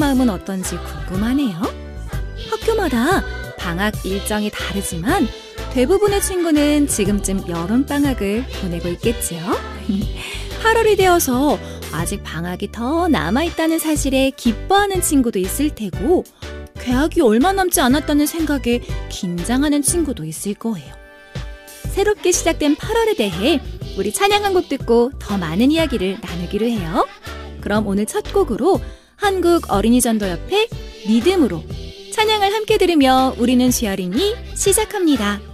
마음은 어떤지 궁금하네요. 학교마다 방학 일정이 다르지만 대부분의 친구는 지금쯤 여름방학을 보내고 있겠지요. 8월이 되어서 아직 방학이 더 남아있다는 사실에 기뻐하는 친구도 있을 테고, 개학이 얼마 남지 않았다는 생각에 긴장하는 친구도 있을 거예요. 새롭게 시작된 8월에 대해 우리 찬양 한 곡 듣고 더 많은 이야기를 나누기로 해요. 그럼 오늘 첫 곡으로 한국 어린이전도협회 믿음으로 찬양을 함께 들으며 우리는 쉐어링이 시작합니다.